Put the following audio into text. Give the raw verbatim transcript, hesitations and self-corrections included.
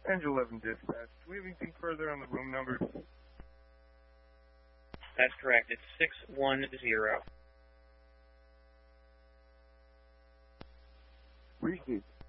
Angel eleven dispatch. Do we have anything further on the room number? That's correct. It's six one zero. Repeat.